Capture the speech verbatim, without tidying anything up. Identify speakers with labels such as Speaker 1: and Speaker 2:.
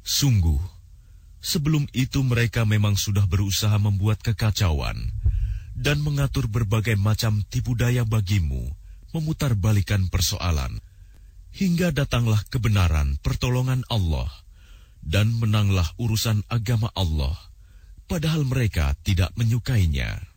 Speaker 1: Sungguh, sebelum itu mereka memang sudah berusaha membuat kekacauan dan mengatur berbagai macam tipu daya bagimu, memutarbalikan persoalan, hingga datanglah kebenaran pertolongan Allah, dan menanglah urusan agama Allah, padahal mereka tidak menyukainya.